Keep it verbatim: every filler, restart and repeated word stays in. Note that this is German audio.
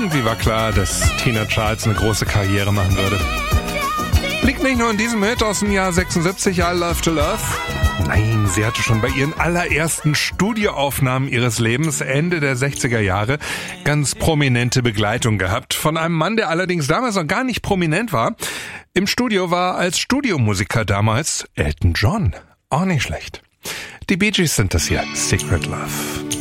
Irgendwie war klar, dass Tina Charles eine große Karriere machen würde. Liegt nicht nur in diesem Hit aus dem Jahr sechsundsiebzig, I Love to Love. Nein, sie hatte schon bei ihren allerersten Studioaufnahmen ihres Lebens Ende der sechziger Jahre ganz prominente Begleitung gehabt. Von einem Mann, der allerdings damals noch gar nicht prominent war. Im Studio war als Studiomusiker damals Elton John. Auch nicht schlecht. Die Bee Gees sind das hier. Secret Love.